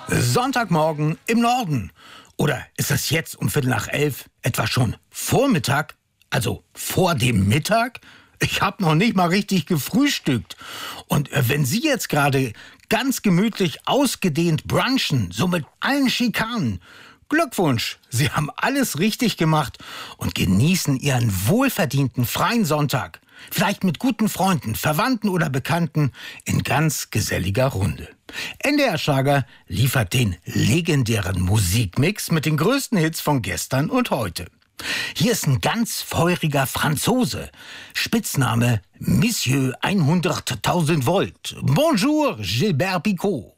Sonntagmorgen im Norden. Oder ist es jetzt um 11:15 etwa schon Vormittag? Also vor dem Mittag? Ich habe noch nicht mal richtig gefrühstückt. Und wenn Sie jetzt gerade ganz gemütlich ausgedehnt brunchen, so mit allen Schikanen, Glückwunsch, Sie haben alles richtig gemacht und genießen Ihren wohlverdienten freien Sonntag. Vielleicht mit guten Freunden, Verwandten oder Bekannten in ganz geselliger Runde. NDR Schlager liefert den legendären Musikmix mit den größten Hits von gestern und heute. Hier ist ein ganz feuriger Franzose. Spitzname Monsieur 100.000 Volt. Bonjour, Gilbert Picot.